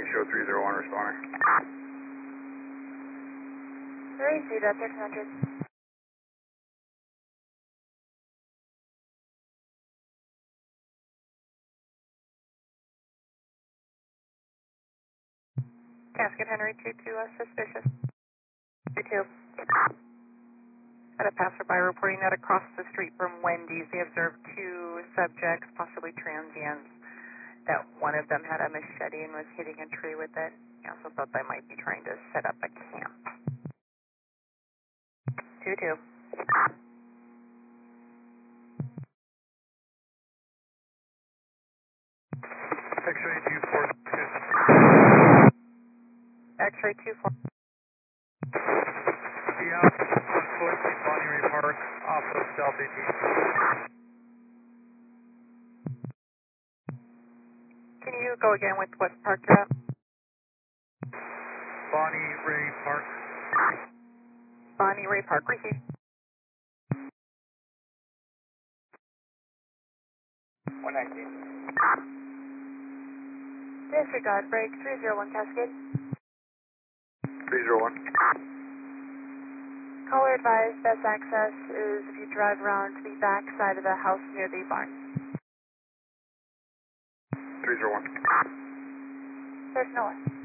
show 301 responding. 32.600. Casket Henry 22, suspicious. 22. Had a passerby reporting that across the street from Wendy's, they observed two subjects, possibly transients, that one of them had a machete and was hitting a tree with it. I also thought they might be trying to set up a camp. 22. X-ray 24. X-ray 24. Yeah, on foot in Bonnie Ray Park off of South 18. Can you go again with what park you're at? Bonnie Ray Park. Bonnie Ray Park, receive. 119. Disregard, break 301 Cascade. 301. Caller advised best access is if you drive around to the back side of the house near the barn. 301. There's no one.